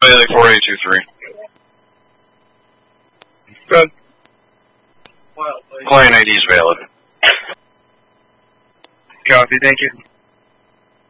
Bailey 4823. Good. Client ID is valid. Copy, thank you.